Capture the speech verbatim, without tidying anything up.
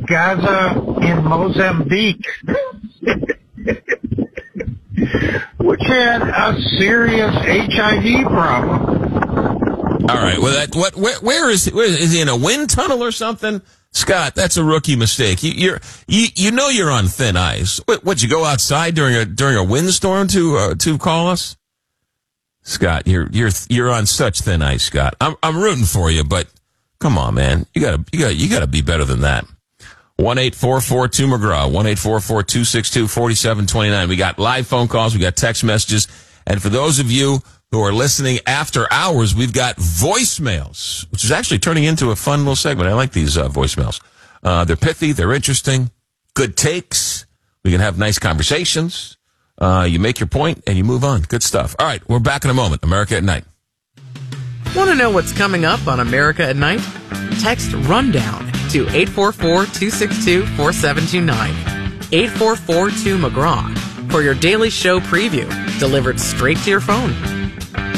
Gaza in Mozambique, which had a serious H I V problem. All right. Well, that what? Where, where is where is he in a wind tunnel or something? Scott, that's a rookie mistake. You, you're you you know you're on thin ice. What? Would you go outside during a during a windstorm to uh, to call us? Scott, you're you're you're on such thin ice, Scott. I'm I'm rooting for you, but come on, man. You gotta you gotta you gotta be better than that. One eight four four two McGraw. One eight four four two six two four seven two nine. We got live phone calls. We got text messages, and for those of you who are listening after hours, we've got voicemails, which is actually turning into a fun little segment. I like these uh, voicemails. Uh, they're pithy. They're interesting. Good takes. We can have nice conversations. Uh, you make your point and you move on. Good stuff. All right. We're back in a moment. America at Night. Want to know what's coming up on America at Night? Text RUNDOWN to eight four four two six two four seven two nine. eight four four two McGraw for your daily show preview delivered straight to your phone.